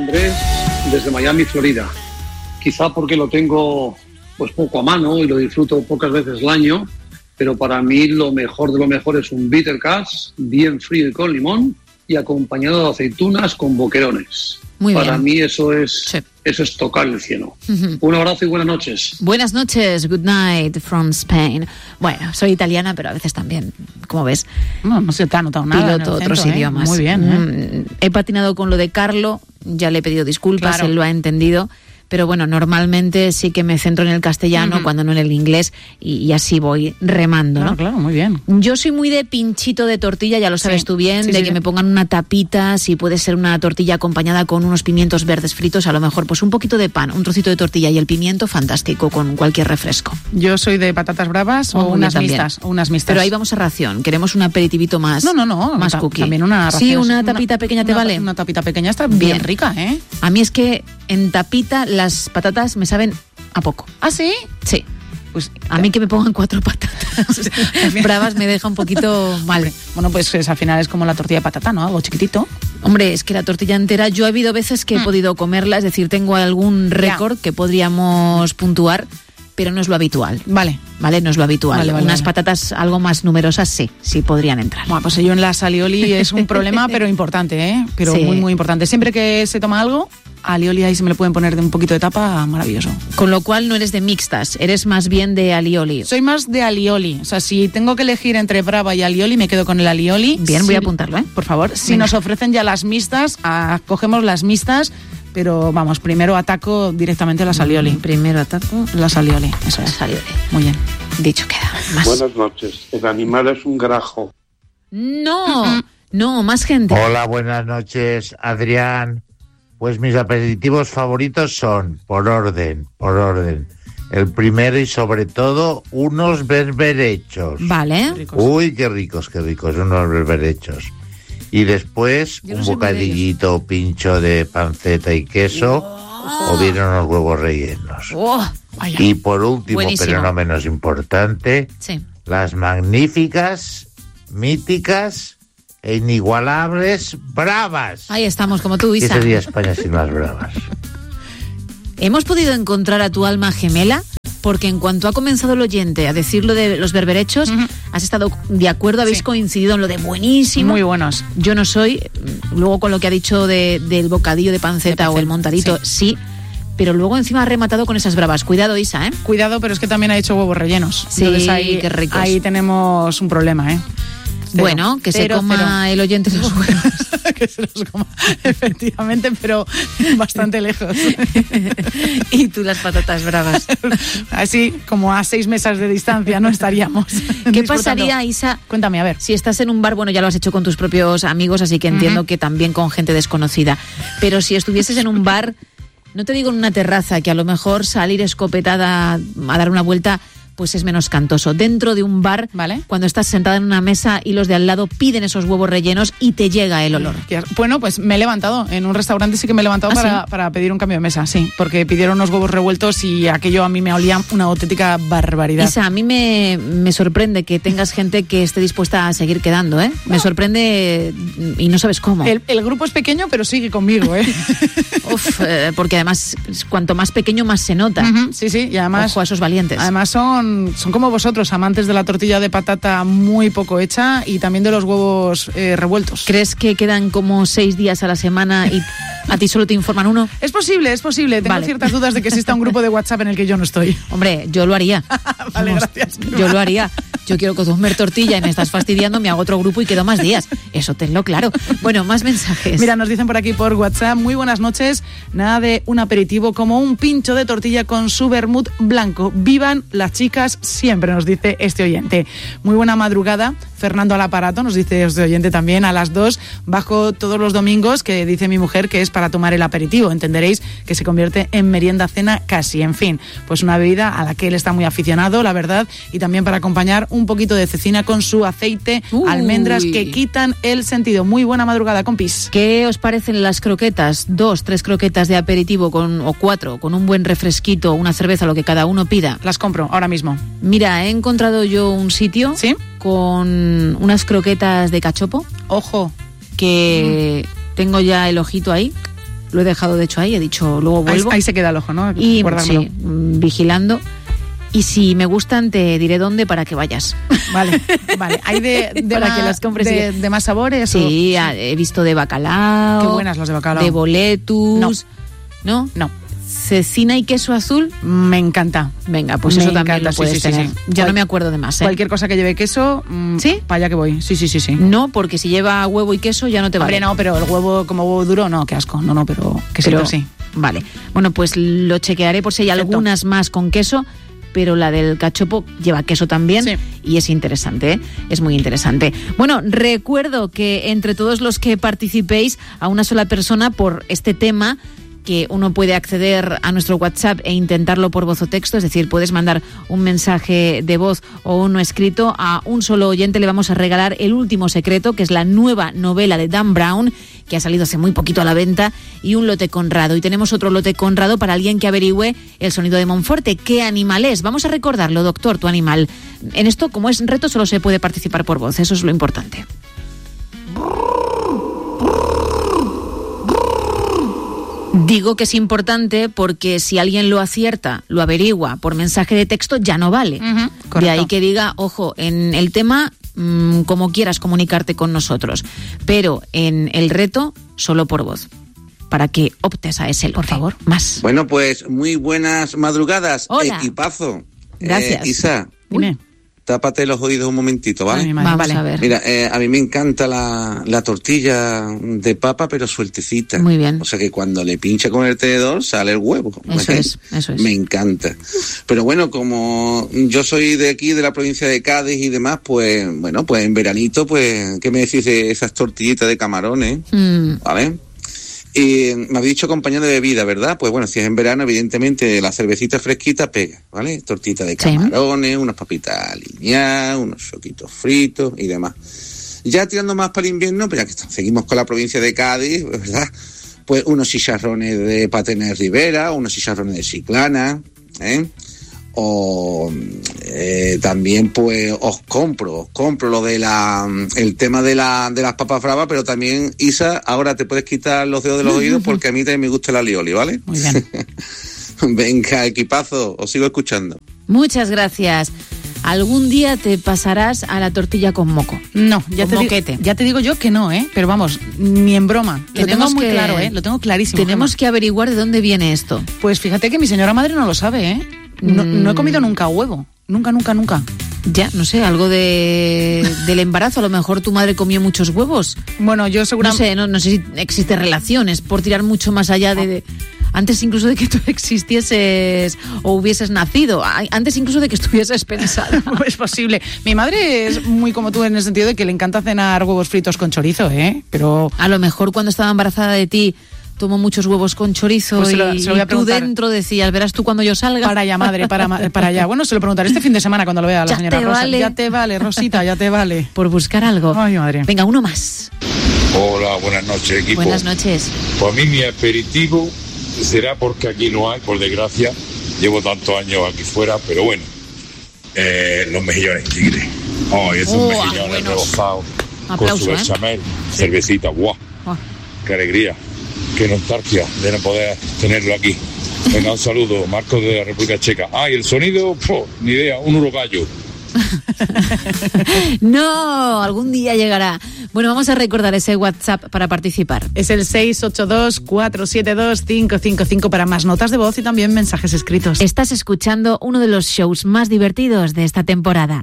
Andrés, desde Miami, Florida. Quizá porque lo tengo pues poco a mano y lo disfruto pocas veces al año, pero para mí lo mejor de lo mejor es un bitter cash, bien frío y con limón, y acompañado de aceitunas con boquerones. Muy bien. Para mí eso es tocar el cielo. Un abrazo y buenas noches. Buenas noches, good night from Spain. Bueno, soy italiana, pero a veces también, como ves, no se te ha notado nada. Piloto otros idiomas. Muy bien. He patinado con lo de Carlo, ya le he pedido disculpas, Claro. él lo ha entendido. Pero bueno, normalmente sí que me centro en el castellano, cuando no en el inglés, y así voy remando, ¿no? Claro, muy bien. Yo soy muy de pinchito de tortilla, ya lo sabes tú bien, de que me pongan una tapita, si puede ser una tortilla acompañada con unos pimientos verdes fritos, a lo mejor pues un poquito de pan, un trocito de tortilla y el pimiento, fantástico, con cualquier refresco. Yo soy de patatas bravas o unas mixtas. Pero ahí vamos a ración, queremos un aperitivito más. No. Más cookie. También una ración. Sí, una tapita pequeña te vale. Una tapita pequeña está bien rica, ¿eh? A mí es que en tapita las patatas me saben a poco. ¿Ah, sí? Sí. Pues a mí que me pongan 4 patatas bravas me deja un poquito mal. Bueno, pues al final es como la tortilla de patata, ¿no? Algo chiquitito. Hombre, es que la tortilla entera, yo ha habido veces que he podido comerla, es decir, tengo algún récord que podríamos puntuar, pero no es lo habitual. Vale, no es lo habitual. Unas patatas algo más numerosas sí podrían entrar. Bueno, pues yo en las alioli es un problema, pero importante, ¿eh? Pero muy, muy importante. Siempre que se toma algo, alioli ahí se me le pueden poner de un poquito de tapa, maravilloso. Con lo cual no eres de mixtas, eres más bien de alioli. Soy más de alioli. O sea, si tengo que elegir entre brava y alioli, me quedo con el alioli. Bien, voy a apuntarlo, ¿eh? Por favor. Si nos ofrecen ya las mixtas, cogemos las mixtas, pero vamos, primero ataco directamente las alioli. Primero ataco las alioli. Eso es. Las alioli. Muy bien. Dicho queda. Más. Buenas noches. El animal es un grajo. No, más gente. Hola, buenas noches, Adrián. Pues mis aperitivos favoritos son, por orden. El primero y sobre todo, unos berberechos. Vale. Uy, qué ricos, unos berberechos. Y después un bocadillito pincho de panceta y queso, o bien unos huevos rellenos. Y por último, buenísimo, pero no menos importante, las magníficas, míticas e inigualables bravas. Ahí estamos, como tú, Isa. ¿Qué sería España sin las bravas? ¿Hemos podido encontrar a tu alma gemela? Porque en cuanto ha comenzado el oyente a decir lo de los berberechos, has estado de acuerdo, habéis coincidido en lo de buenísimo. Muy buenos. Yo no soy, luego con lo que ha dicho del bocadillo de panceta o el montadito, sí. Pero luego encima ha rematado con esas bravas. Cuidado, Isa, ¿eh? Cuidado, pero es que también ha hecho huevos rellenos. Sí, entonces qué ricos. Ahí tenemos un problema, ¿eh? Bueno, que se coma el oyente los huevos. Que se los coma, efectivamente, pero bastante lejos. Y tú las patatas bravas. Así, como a 6 mesas de distancia no estaríamos. ¿Qué pasaría, Isa? Cuéntame, a ver. Si estás en un bar, bueno, ya lo has hecho con tus propios amigos, así que entiendo que también con gente desconocida. Pero si estuvieses en un bar, no te digo en una terraza, que a lo mejor salir escopetada a dar una vuelta pues es menos cantoso. Dentro de un bar, cuando estás sentada en una mesa y los de al lado piden esos huevos rellenos y te llega el olor. Bueno, pues me he levantado. En un restaurante sí que me he levantado para pedir un cambio de mesa, sí. Porque pidieron unos huevos revueltos y aquello a mí me olía una auténtica barbaridad. Isa, a mí me sorprende que tengas gente que esté dispuesta a seguir quedando, ¿eh? Me sorprende y no sabes cómo. El grupo es pequeño, pero sigue conmigo, ¿eh? Porque además, cuanto más pequeño, más se nota. Sí, y además... Ojo a esos valientes. Además son como vosotros, amantes de la tortilla de patata muy poco hecha y también de los huevos revueltos. ¿Crees que quedan como 6 días a la semana y a ti solo te informan uno? Es posible. Tengo ciertas dudas de que exista un grupo de WhatsApp en el que yo no estoy. Hombre, yo lo haría. Vale, gracias. Yo lo haría. Yo quiero comer tortilla y me estás fastidiando, me hago otro grupo y quedo más días. Eso tenlo claro. Bueno, más mensajes. Mira, nos dicen por aquí por WhatsApp, muy buenas noches, nada de un aperitivo como un pincho de tortilla con su vermut blanco. Vivan las chicas siempre, nos dice este oyente. Muy buena madrugada, Fernando al aparato, nos dice este oyente también, a las 2 bajo todos los domingos, que dice mi mujer que es para tomar el aperitivo. Entenderéis que se convierte en merienda cena casi. En fin, pues una bebida a la que él está muy aficionado, la verdad, y también para acompañar un poquito de cecina con su aceite, almendras que quitan el sentido. Muy buena madrugada, compis. ¿Qué os parecen las croquetas? 2, 3 croquetas de aperitivo o 4, con un buen refresquito, una cerveza, lo que cada uno pida. Las compro ahora mismo. Mira, he encontrado yo un sitio con unas croquetas de cachopo. Ojo. Que tengo ya el ojito ahí. Lo he dejado, de hecho, ahí. He dicho, luego vuelvo. Ahí se queda el ojo, ¿no? Y sí, vigilando. Y si me gustan, te diré dónde para que vayas. Vale. Hay para que las compres de más sabores. Sí, he visto de bacalao. Qué buenas las de bacalao. De boletus. ¿No? Cecina y queso azul. Me encanta. Venga, pues eso también lo puedes tener. Sí. Ya no me acuerdo de más. Cualquier cosa que lleve queso, ¿sí? Para allá que voy. Sí. No, porque si lleva huevo y queso ya no te vale. Hombre, no, pero el huevo como huevo duro, no, qué asco. No, pero quesito sí. Vale. Bueno, pues lo chequearé por si hay algunas más con queso, pero la del cachopo lleva queso también, sí. Y es interesante, ¿eh? Es muy interesante. Bueno, recuerdo que entre todos los que participéis, a una sola persona por este tema, que uno puede acceder a nuestro WhatsApp e intentarlo por voz o texto, es decir, puedes mandar un mensaje de voz o uno escrito. A un solo oyente le vamos a regalar El último secreto, que es la nueva novela de Dan Brown, que ha salido hace muy poquito a la venta, y un lote Conrado. Y tenemos otro lote Conrado para alguien que averigüe el sonido de Monforte. ¿Qué animal es? Vamos a recordarlo, doctor, tu animal. En esto, como es reto, solo se puede participar por voz, eso es lo importante. Digo que es importante porque si alguien lo acierta, lo averigua por mensaje de texto, ya no vale. De ahí que diga, ojo, en el tema, como quieras comunicarte con nosotros, pero en el reto, solo por voz, para que optes a ese lote. Por favor, más. Bueno, pues muy buenas madrugadas. Hola. Equipazo. Gracias. Isa, dime. Tápate los oídos un momentito, ¿vale? Vamos a ver. Mira, a mí me encanta la tortilla de papa, pero sueltecita. Muy bien. O sea que cuando le pincha con el tenedor sale el huevo. Eso es. Me encanta. Pero bueno, como yo soy de aquí, de la provincia de Cádiz y demás, pues bueno, pues en veranito, pues, ¿qué me decís de esas tortillitas de camarones? ¿Vale? Y me habéis dicho acompañado de bebida, ¿verdad? Pues bueno, si es en verano, evidentemente la cervecita fresquita pega, ¿vale? Tortita de camarones, sí. Unas papitas aliñadas, unos choquitos fritos y demás. Ya tirando más para el invierno, pero ya que seguimos con la provincia de Cádiz, ¿verdad? Pues unos chicharrones de Patena de Ribera, unos chicharrones de Chiclana, O también pues os compro lo de el tema de las papas bravas, pero también, Isa, ahora te puedes quitar los dedos de los oídos porque a mí también me gusta la alioli, ¿vale? Muy bien. Venga, equipazo, os sigo escuchando. Muchas gracias. Algún día te pasarás a la tortilla con moco. No, ya te digo yo que no, pero vamos, ni en broma. Lo tengo muy claro, lo tengo clarísimo. Tenemos que averiguar de dónde viene esto. Pues fíjate que mi señora madre no lo sabe, No he comido nunca huevo. Nunca. Ya, no sé, algo del embarazo. A lo mejor tu madre comió muchos huevos. Bueno, yo seguramente... No sé si existen relaciones, por tirar mucho más allá de... Antes incluso de que tú existieses o hubieses nacido. Antes incluso de que estuvieses pensada. Es posible. Mi madre es muy como tú en el sentido de que le encanta cenar huevos fritos con chorizo, Pero... A lo mejor cuando estaba embarazada de ti... Tomo muchos huevos con chorizo, pues se lo voy a tú dentro decías, verás tú cuando yo salga. Para allá, madre, para allá. Bueno, se lo preguntaré este fin de semana cuando lo vea a la señora Rosa. Ya te vale, Rosita, ya te vale. Por buscar algo. Ay, madre. Venga, uno más. Hola, buenas noches, equipo. Buenas noches. Pues a mí mi aperitivo será porque aquí no hay, por desgracia. Llevo tantos años aquí fuera, pero bueno. Los mejillones tigre. Esos mejillones rebozados. Con su bechamel, cervecita, ¡guau! ¡Qué alegría! Qué nostalgia de no poder tenerlo aquí. Venga, un saludo, Marcos de la República Checa. Y el sonido, ni idea, un urogallo. No, algún día llegará. Bueno, vamos a recordar ese WhatsApp para participar. Es el 682-472-555 para más notas de voz y también mensajes escritos. Estás escuchando uno de los shows más divertidos de esta temporada.